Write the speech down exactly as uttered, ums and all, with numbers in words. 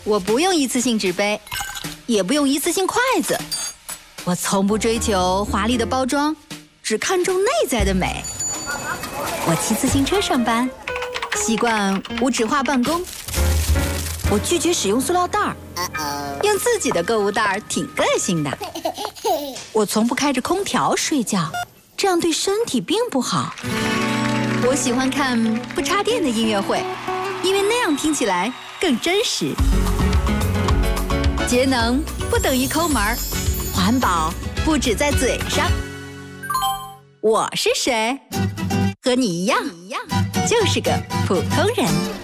我不用一次性纸杯，也不用一次性筷子。我从不追求华丽的包装，只看重内在的美。我骑自行车上班，习惯无纸化办公。我拒绝使用塑料袋儿，用自己的购物袋儿挺个性的。我从不开着空调睡觉，这样对身体并不好。我喜欢看不插电的音乐会，因为那样听起来更真实。节能不等于抠门儿，环保不止在嘴上。我是谁？和你一样，就是个普通人。